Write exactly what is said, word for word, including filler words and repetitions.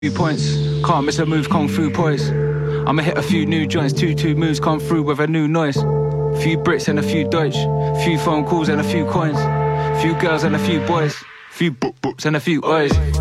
Few points, can't miss a move, kung fu poise. I'ma hit a few new joints, two two moves come through with a new noise. Few Brits and a few Deutsch, few phone calls and a few coins, few girls and a few boys, few boop boops and a few oys.